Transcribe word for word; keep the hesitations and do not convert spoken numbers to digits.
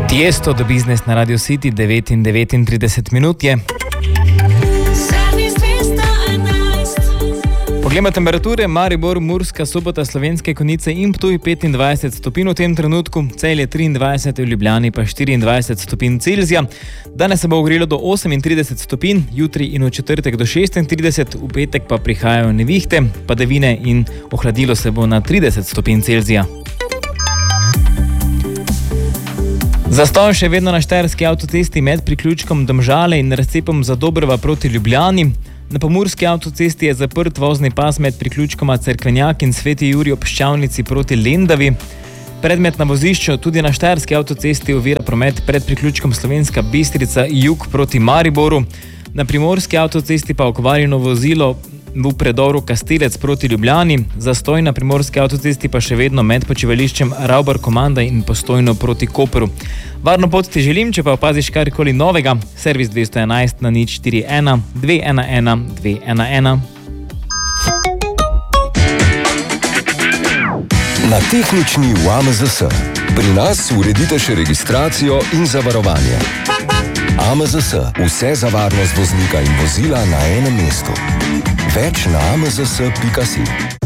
Tiesto do biznes na Radio City, devet in devetintrideset minut je. Poglejmo temperature, Maribor, Murska Sobota, Slovenske Konjice in Ptuj petindvajset stopinj v tem trenutku, Celje triindvajset, v Ljubljani pa štiriindvajset stopinj Celzija. Danes se bo ogrelo do osemintrideset stopinj, jutri in v četrtek do šestintrideset, v petek pa prihajajo nevihte, padavine in ohladilo se bo na trideset stopinj Celzija. Zastoj še vedno na štajerski avtocesti med priključkom Domžale in razcepom Zadobrova proti Ljubljani. Na pomurski avtocesti je zaprt vozni pas med priključkoma Cerkvenjak in Sveti Jurij ob Ščavnici proti Lendavi. Predmet na vozišču tudi na štajerski avtocesti ovira promet pred priključkom Slovenska Bistrica jug proti Mariboru. Na primorski avtocesti pa okvarjeno vozilo v predoru Kastelec proti Ljubljani, zastoj na primorski avtocesti pa še vedno med počivališčem Ravbar Komanda in Postojno proti Koperu. Varno pot ti želim, če pa opaziš karkoli novega, servis dvesto enajst na nič štiri ena dve ena ena dve ena ena. Na tehnični v A M Z S. Pri nas uredite še registracijo in zavarovanje. A M Z S. Vse za varnost voznika in vozila na enem mestu. Več na a m z s pika si.